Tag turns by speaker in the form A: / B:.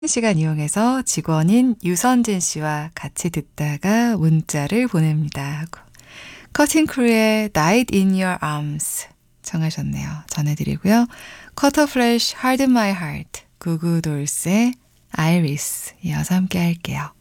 A: 시간 이용해서 직원인 유선진 씨와 같이 듣다가 문자를 보냅니다. 커팅 크루의 Died in Your Arms 청하셨네요. 전해드리고요. 커터플래시 Hard in My Heart, 구구돌스의 Iris 이어서 함께 할게요.